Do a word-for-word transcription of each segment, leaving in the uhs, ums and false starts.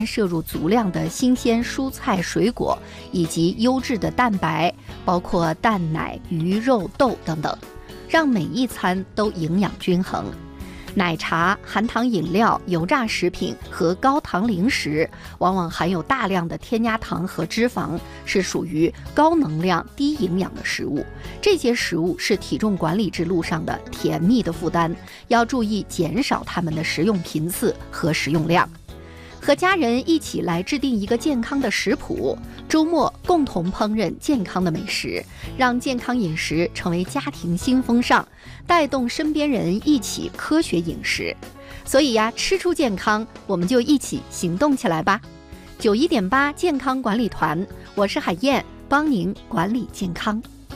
摄入足量的新鲜蔬菜水果以及优质的蛋白，包括蛋奶、鱼肉、豆等等，让每一餐都营养均衡。奶茶、含糖饮料、油炸食品和高糖零食往往含有大量的添加糖和脂肪，是属于高能量低营养的食物。这些食物是体重管理之路上的甜蜜的负担，要注意减少它们的食用频次和食用量。和家人一起来制定一个健康的食谱，周末共同烹饪健康的美食，让健康饮食成为家庭新风尚，带动身边人一起科学饮食。所以呀，吃出健康，我们就一起行动起来吧。九一点八健康管理团，我是海燕，帮您管理健康。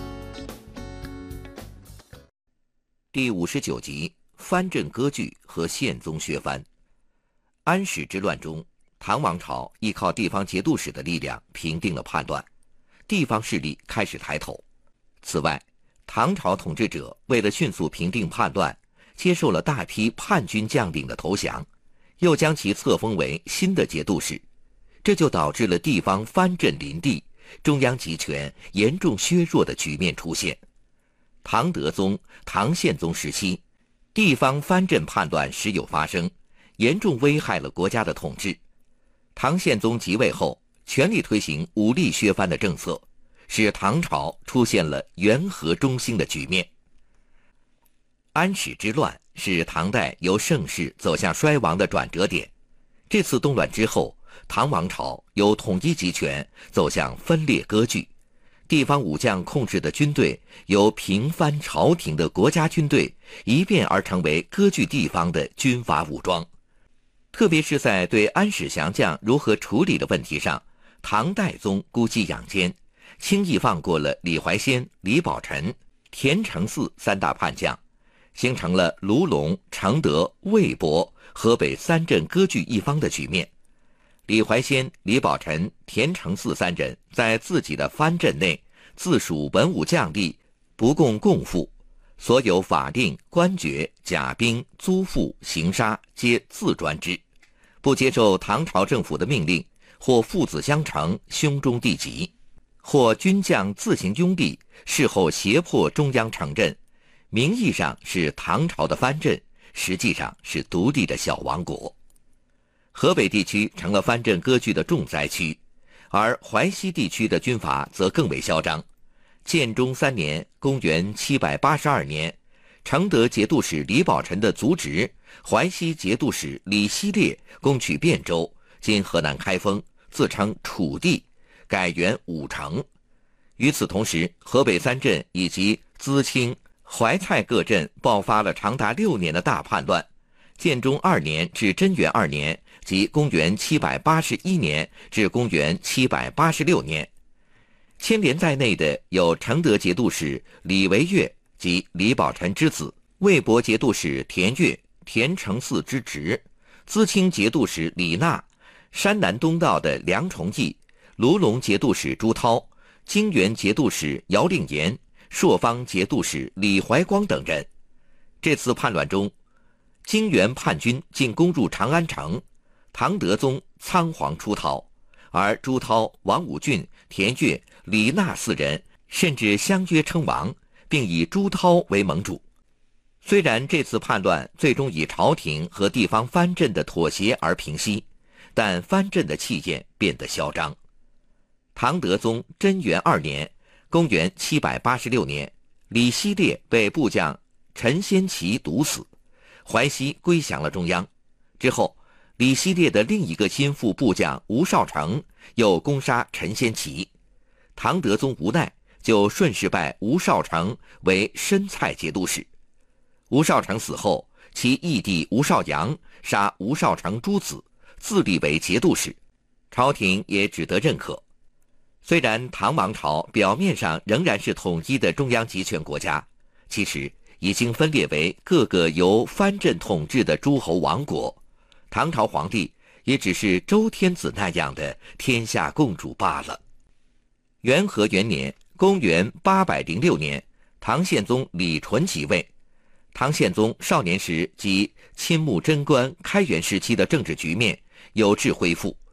第五十九集：藩镇割据和宪宗削藩。安史之乱中，唐王朝依靠地方节度使的力量平定了叛乱，地方势力开始抬头。此外，唐朝统治者为了迅速平定叛乱，接受了大批叛军将领的投降，又将其册封为新的节度使，这就导致了地方藩镇林立，中央集权严重削弱的局面出现。唐德宗、唐宪宗时期，地方藩镇叛乱时有发生，严重危害了国家的统治。唐宪宗即位后，全力推行武力削藩的政策，使唐朝出现了元和中兴的局面。安史之乱是唐代由盛世走向衰亡的转折点。这次动乱之后，唐王朝由统一集权走向分裂割据，地方武将控制的军队由平藩朝廷的国家军队一变而成为割据地方的军阀武装。特别是在对安史降将如何处理的问题上，唐代宗姑息养奸，轻易放过了李怀仙、李宝臣、田承嗣三大叛将，形成了卢龙、承德、魏博、河北三镇割据一方的局面。李怀仙、李宝臣、田承嗣三人在自己的藩镇内自属文武将吏，不供贡赋，所有法令、官爵、甲兵、租赋、刑杀皆自专之，不接受唐朝政府的命令，或父子相承，兄终弟及，或军将自行拥立，事后胁迫中央承认，名义上是唐朝的藩镇，实际上是独立的小王国。河北地区成了藩镇割据的重灾区，而淮西地区的军阀则更为嚣张。建中三年，公元七百八十二年，承德节度使李宝臣的族侄淮西节度使李希烈攻取汴州（今河南开封），自称楚地，改元武城。与此同时，河北三镇以及淄青、淮蔡各镇爆发了长达六年的大叛乱。建中二年至贞元二年，即公元七百八十一年至公元七百八十六年，牵连在内的有承德节度使李维岳及李宝臣之子，魏博节度使田悦、田承嗣之侄，淄青节度使李纳，山南东道的梁崇义，卢龙节度使朱涛，泾原节度使姚令言，朔方节度使李怀光等人。这次叛乱中，泾原叛军竟攻入长安城，唐德宗仓皇出逃，而朱涛、王武俊、田悦、李纳四人甚至相约称王，并以朱涛为盟主。虽然这次叛乱最终以朝廷和地方藩镇的妥协而平息，但藩镇的气焰变得嚣张。唐德宗贞元二年，公元七百八十六年，李希烈被部将陈先奇毒死，淮西归降了中央。之后，李希烈的另一个心腹部将吴少成又攻杀陈先奇，唐德宗无奈，就顺势拜吴少成为申蔡节度使。吴少成死后，其义弟吴少阳杀吴少成诸子，自立为节度使，朝廷也只得认可。虽然唐王朝表面上仍然是统一的中央集权国家，其实已经分裂为各个由藩镇统治的诸侯王国，唐朝皇帝也只是周天子那样的天下共主罢了。元和元年，公元八百零六年，唐宪宗李纯即位。唐宪宗少年时即亲睦贞观开元时期的政治局面有志恢复，